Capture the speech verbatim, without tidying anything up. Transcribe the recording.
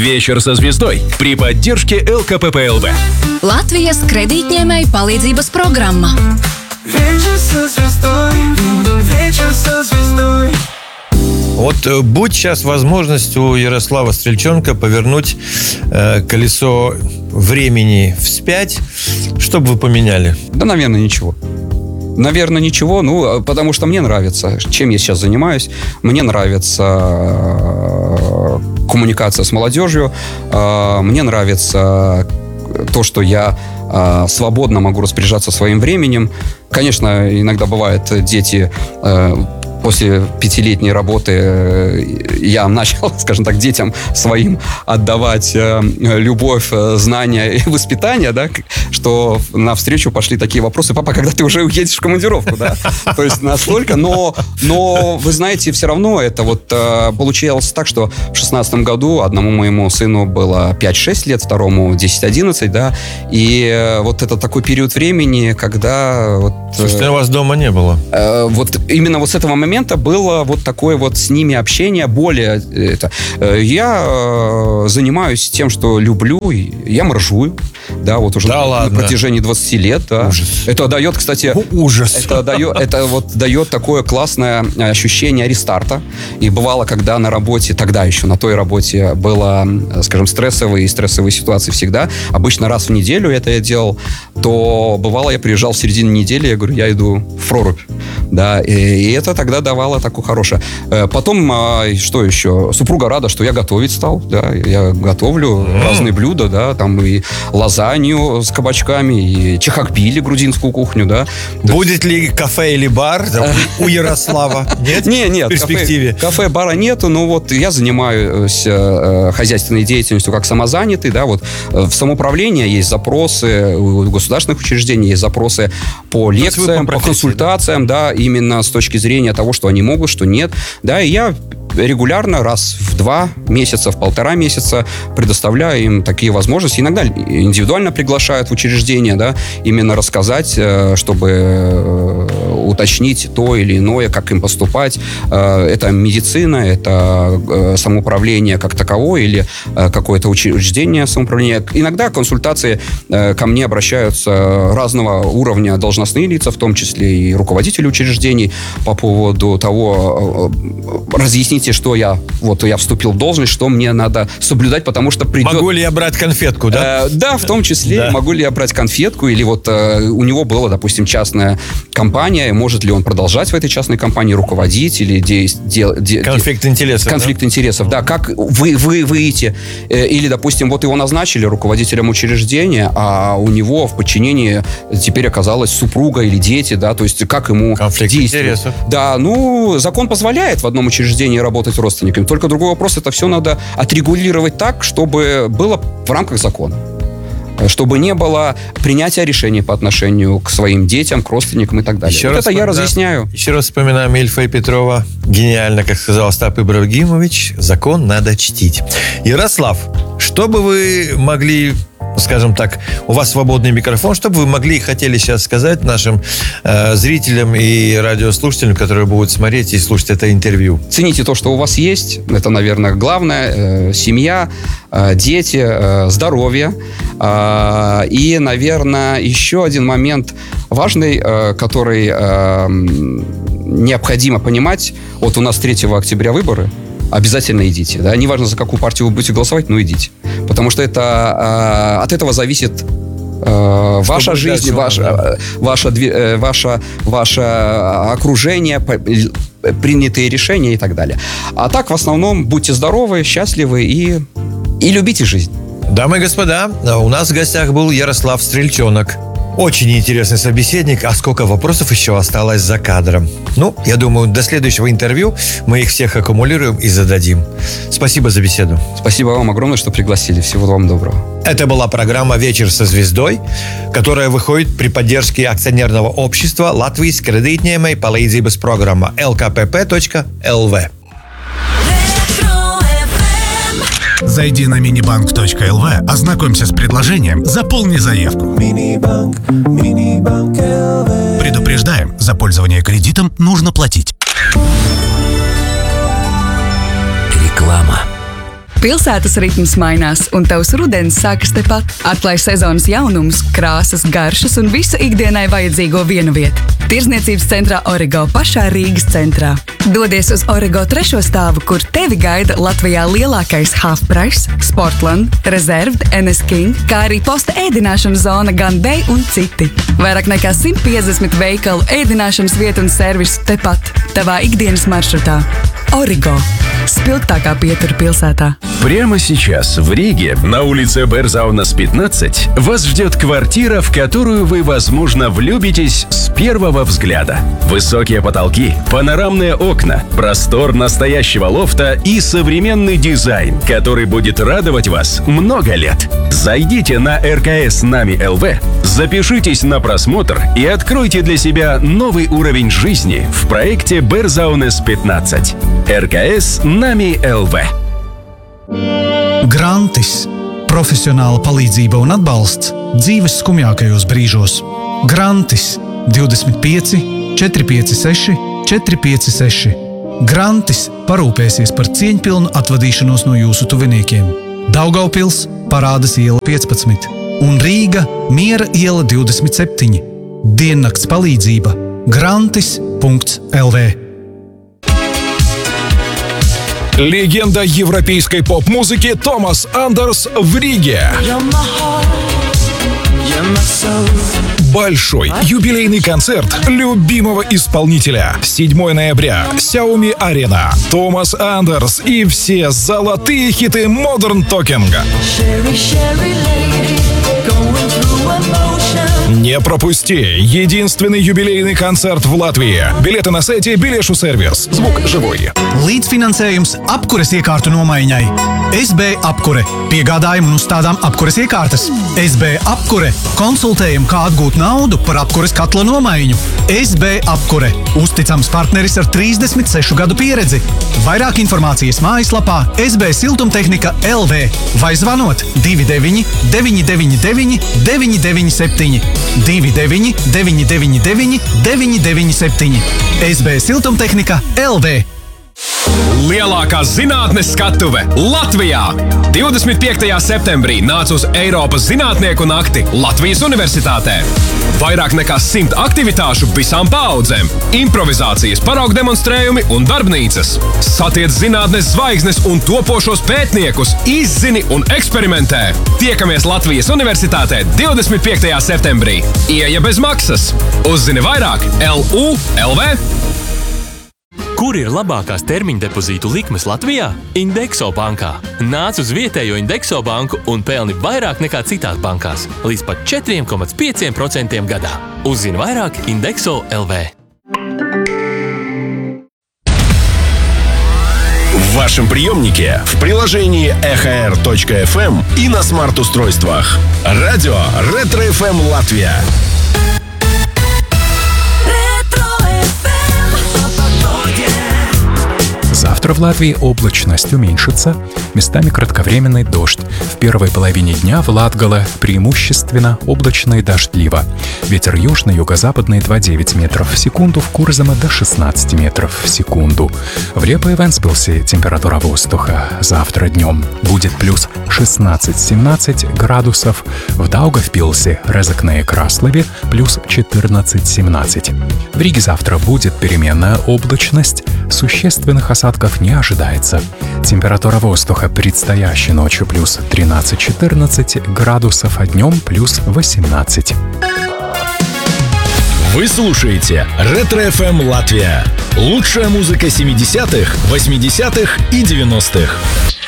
Вечер со звездой при поддержке эл ка пэ пэ эл вэ. Latvijas kredītņēmēju palīdzības programma. Вечер со звездой, вечер со звездой. Вот будь сейчас возможность у Ярослава Стрельчонка повернуть э, колесо времени вспять, что бы вы поменяли? Да, наверное, ничего. Наверное, ничего, ну, потому что мне нравится, чем я сейчас занимаюсь. Мне нравится коммуникация с молодежью. Мне нравится то, что я свободно могу распоряжаться своим временем. Конечно, иногда бывает, дети... После пятилетней работы я начал, скажем так, детям своим отдавать любовь, знания и воспитание, да, что навстречу пошли такие вопросы: папа, когда ты уже уедешь в командировку, да? То есть настолько, но, но вы знаете, все равно это вот получилось так, что в шестнадцатом году одному моему сыну было пять-шесть лет, второму десять-одиннадцать, да, и вот это такой период времени, когда... Вот, Слушайте, у вас дома не было? Вот именно вот с этого момента момента было вот такое вот с ними общение, более это. Я э, занимаюсь тем, что люблю, я моржую, да, вот уже да на, ладно. на протяжении двадцати лет, да. Ужас. Это дает, кстати, ужас. Это дает, это вот дает такое классное ощущение рестарта. И бывало, когда на работе, тогда еще на той работе было, скажем, стрессовые и стрессовые ситуации всегда. Обычно раз в неделю это я делал. То бывало, я приезжал в середине недели, я говорю, я иду в прорубь, да, и, и это тогда давало такое хорошее. Потом, что еще? Супруга рада, что я готовить стал, да, я готовлю mm. разные блюда, да, там и лазанью с кабачками, и чехакбили, грузинскую кухню, да. Будет ли кафе или бар у Ярослава? Нет? Нет, нет. В перспективе. Кафе, бара нету, но вот я занимаюсь хозяйственной деятельностью как самозанятый, да, вот в самоуправлении есть запросы, у государственных учреждений есть запросы по лекциям, по консультациям, да, именно с точки зрения того, что они могут, что нет, да, и я регулярно, раз в два месяца, в полтора месяца предоставляю им такие возможности. Иногда индивидуально приглашают в учреждение, да, именно рассказать, чтобы уточнить то или иное, как им поступать. Это медицина, это самоуправление как таковое или какое-то учреждение самоуправления. Иногда консультации ко мне обращаются разного уровня должностные лица, в том числе и руководители учреждений, по поводу того, разъясните, что я, вот я вступил в должность, что мне надо соблюдать, потому что придет... Могу ли я брать конфетку, да? Э, да, в том числе, да. Могу ли я брать конфетку, или вот э, у него была, допустим, частная компания, может ли он продолжать в этой частной компании руководить, или де, де, де, конфликт де, интересов. Конфликт да? интересов, да, как вы, вы выйти, э, или, допустим, вот его назначили руководителем учреждения, а у него в подчинении теперь оказалась супруга или дети, да, то есть как ему конфликт действовать. интересов. Да, ну, закон позволяет в одном учреждении работать родственниками. Только другой вопрос, это все надо отрегулировать так, чтобы было в рамках закона. Чтобы не было принятия решений по отношению к своим детям, к родственникам и так далее. Еще вот раз, это я да, разъясняю. Еще раз вспоминаем Ильфа и Петрова. Гениально, как сказал Остап Ибрагимович, закон надо чтить. Ярослав, что бы вы могли... скажем так, у вас свободный микрофон, что бы вы могли и хотели сейчас сказать нашим э, зрителям и радиослушателям, которые будут смотреть и слушать это интервью? Цените то, что у вас есть. Это, наверное, главное. Э, семья, э, дети, э, здоровье. Э, и, наверное, еще один момент важный, э, который э, необходимо понимать. Вот у нас третьего октября выборы. Обязательно идите, да, неважно, за какую партию вы будете голосовать, но идите, потому что это э, от этого зависит э, ваша жизнь, ваша, да. ваша, э, ваша, ваше окружение, принятые решения и так далее. А так, в основном, будьте здоровы, счастливы и, и любите жизнь. Дамы и господа, у нас в гостях был Ярослав Стрельчонок. Очень интересный собеседник, а сколько вопросов еще осталось за кадром. Ну, я думаю, до следующего интервью мы их всех аккумулируем и зададим. Спасибо за беседу. Спасибо вам огромное, что пригласили. Всего вам доброго. Это была программа «Вечер со звездой», которая выходит при поддержке акционерного общества Latvijas kredītņēmēju palīdzības программа эл ка пэ пэ точка эл вэ. Зайди на минибанк точка эл вэ, ознакомься с предложением, заполни заявку. Минибанк, Минибанк эл вэ. Предупреждаем, за пользование кредитом нужно платить. Реклама. Pilsētas ritms mainās, un tavs rudens sākas tepat. Atklāj sezonas jaunumus, krāsas, garšas un visu ikdienai vajadzīgo vienu vietu. Tirzniecības centrā Origo pašā Rīgas centrā. Dodies uz Origo trešo stāvu, kur tevi gaida Latvijā lielākais Half Price, Sportland, Reserved, N S King, kā arī posta ēdināšanas zona Gun Day un citi. Vairāk nekā simt piecdesmit veikalu, ēdināšanas vietu un servisu tepat, tavā ikdienas maršrutā. Origo. Спилктака Петр Пилсата. Прямо сейчас в Риге, на улице Берзаунас пятнадцать, вас ждет квартира, в которую вы, возможно, влюбитесь с первого взгляда. Высокие потолки, панорамные окна, простор настоящего лофта и современный дизайн, который будет радовать вас много лет. Зайдите на эр ка эс Нами точка эл ви, запишитесь на просмотр и откройте для себя новый уровень жизни в проекте Берзаунас пятнадцать. эр ка эс Nami точка эл ви. Grantis – profesionāla palīdzība un atbalsts dzīves skumjākajos brīžos. Grantis divdesmit pieci četri pieci seši četri pieci seši. Grantis parūpēsies par cieņpilnu atvadīšanos no jūsu tuviniekiem. Daugavpils – Parādas iela piecpadsmit un Rīga – Miera iela divdesmit septiņi. Diennakts palīdzība grantis punkts эл ви. Легенда европейской поп-музыки Томас Андерс в Риге. Большой юбилейный концерт любимого исполнителя. седьмого ноября. Xiaomi Arena. Томас Андерс и все золотые хиты Modern Talking. Не пропусти! Единственный юбилейный концерт в Латвии. Билеты на сайте Билеšu сервис. Звук живой. Līdzfinansējums apkures iekārtu nomaiņai. эс бэ apkure – piegādājam un uzstādām apkures iekārtas. эс бэ apkure – konsultējam, kā atgūt naudu par apkures katla nomaiņu. éс bé apkure – uzticams partneris ar trīsdesmit sešu gadu pieredzi. Vairāk informācijas mājaslapā es be siltumtehnika punkts эл vi vai zvanot divi deviņi deviņi deviņi deviņi deviņi deviņi septiņi divi deviņi deviņi deviņi deviņi deviņi deviņi septiņi. es be siltumtehnika punkts эл vi. Lielākā zinātnes skatuve Latvijā! divdesmit piektajā septembrī nāc uz Eiropas zinātnieku nakti Latvijas Universitātē. Vairāk nekā simt aktivitāšu visām paaudzēm, improvizācijas, paraugu demonstrējumi un darbnīcas. Satiec zinātnes zvaigznes un topošos pētniekus, izzini un eksperimentē. Tiekamies Latvijas Universitātē divdesmit piektajā septembrī. Ieeja bez maksas. Uzzini vairāk эл у точka эл ви. Kur ir labākās termiņa depozītu likmes Latvijā? Indexo bankā. Nāc uz vietējo Indexo banku un pelni vairāk nekā citās bankās. Līdz pat četri komats pieci procenti gadā. Uzzini vairāk Indexo точка эл ви. В вашем приемнике, в приложении эйч ар точка эф эм и на смарт-устройствах. Радио Ретро эф эм Латвия. Завтра в Латвии облачность уменьшится, местами кратковременный дождь. В первой половине дня в Латгале преимущественно облачно и дождливо. Ветер южный, юго-западный два целых девять метров в секунду, в Курзаме до шестнадцать метров в секунду. В Репо и Вентспилсе температура воздуха завтра днем будет плюс шестнадцать-семнадцать градусов, в Даугавпилсе, Резекне и Краслове плюс четырнадцать-семнадцать. В Риге завтра будет переменная облачность, существенных осадков не ожидается. Температура воздуха предстоящей ночью плюс тринадцать-четырнадцать градусов, а днем плюс восемнадцать. Вы слушаете Ретро эф эм Латвия. Лучшая музыка семидесятых, восьмидесятых и девяностых.